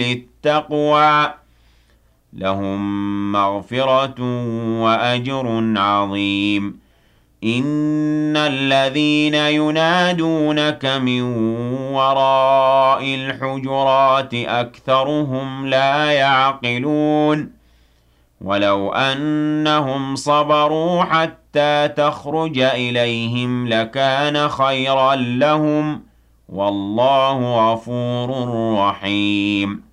للتقوى لهم مغفرة وأجر عظيم إن الذين ينادونك من وراء الحجرات أكثرهم لا يعقلون ولو أنهم صبروا حتى تخرج إليهم لكان خيرا لهم والله غفور رحيم